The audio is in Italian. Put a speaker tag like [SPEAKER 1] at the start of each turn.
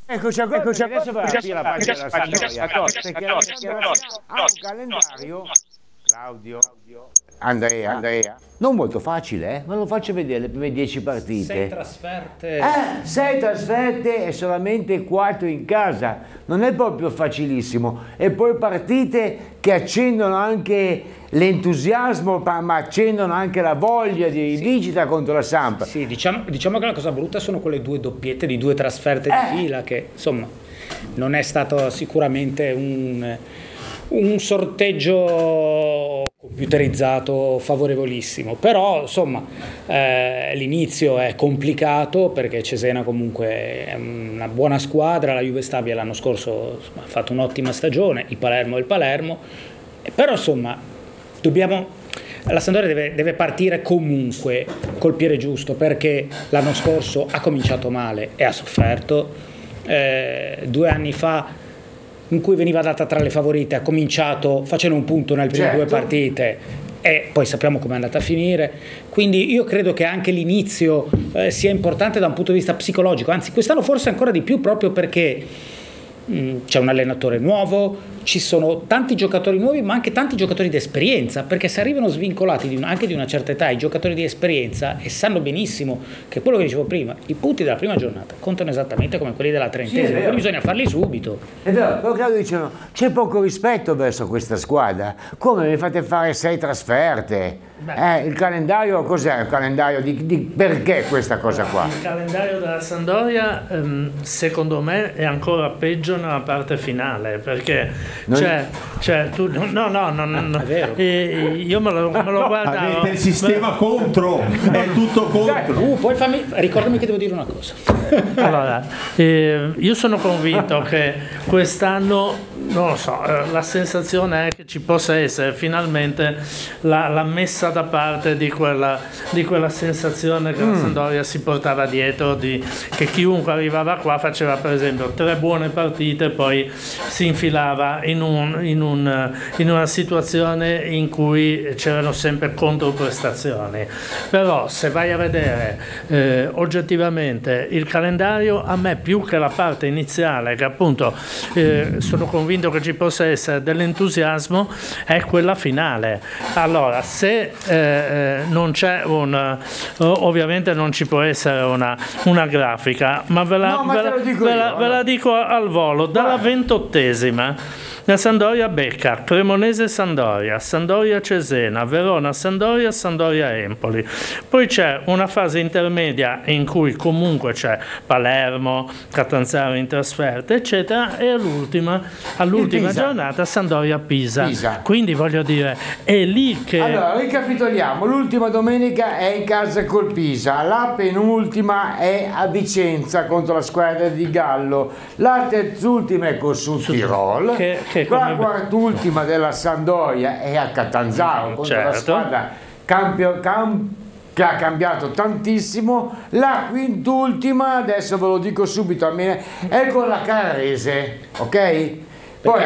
[SPEAKER 1] Eccoci qua, adesso va a la parte della Sampdoria, perché la Sampdoria ha un calendario, Claudio, Andrea, non molto facile, ma lo faccio vedere le prime 10 partite. 6 trasferte e solamente 4 in casa, non è proprio facilissimo. E poi partite che accendono anche l'entusiasmo, ma accendono anche la voglia di vincita contro la Samp.
[SPEAKER 2] Sì, diciamo che la cosa brutta sono quelle 2 doppiette di 2 trasferte di fila, che insomma non è stato sicuramente un sorteggio computerizzato favorevolissimo, però insomma l'inizio è complicato perché Cesena comunque è una buona squadra, la Juve Stabia l'anno scorso ha fatto un'ottima stagione, il Palermo è il Palermo, però insomma la Sampdoria deve partire comunque col piede giusto, perché l'anno scorso ha cominciato male e ha sofferto. 2 anni fa, in cui veniva data tra le favorite, ha cominciato facendo un punto nelle prime 2 partite e poi sappiamo come è andata a finire. Quindi io credo che anche l'inizio sia importante da un punto di vista psicologico, anzi quest'anno forse ancora di più, proprio perché c'è un allenatore nuovo, ci sono tanti giocatori nuovi, ma anche tanti giocatori di esperienza, perché se arrivano svincolati anche di una certa età i giocatori di esperienza, e sanno benissimo che quello che dicevo prima, i punti della prima giornata contano esattamente come quelli della 30esima, quindi bisogna farli subito.
[SPEAKER 1] È vero, però Claudio dicono c'è poco rispetto verso questa squadra, come mi fate fare 6 trasferte? Il calendario cos'è? Il calendario di perché questa cosa qua?
[SPEAKER 3] Il calendario della Sampdoria secondo me è ancora peggio nella parte finale, perché tu è vero. Io me lo guardavo.
[SPEAKER 4] Avete il sistema contro, è tutto contro.
[SPEAKER 2] Poi ricordami che devo dire una cosa.
[SPEAKER 3] Allora, io sono convinto che quest'anno, non lo so, la sensazione è che ci possa essere finalmente la messa da parte di quella sensazione che la Sampdoria si portava dietro, che chiunque arrivava qua faceva per esempio 3 buone partite e poi si infilava in una situazione in cui c'erano sempre controprestazioni. Però se vai a vedere oggettivamente il calendario, a me più che la parte iniziale, che appunto sono convinto che ci possa essere dell'entusiasmo, è quella finale. Allora, se non c'è ovviamente non ci può essere una grafica, ma ve la dico al volo. Dalla 28esima la Sampdoria becca Cremonese Sampdoria, Sampdoria Cesena, Verona Sampdoria, Sampdoria Empoli. Poi c'è una fase intermedia in cui comunque c'è Palermo, Catanzaro in trasferta, eccetera, e all'ultima giornata Sampdoria Pisa. Quindi voglio dire, è lì che...
[SPEAKER 1] Allora, ricapitoliamo, l'ultima domenica è in casa col Pisa, la penultima è a Vicenza contro la squadra di Gallo, la terzultima è col Sud Tirol, la quartultima della Sampdoria è a Catanzaro contro la squadra che ha cambiato tantissimo, la quintultima, adesso ve lo dico subito, è con la Carrese, ok?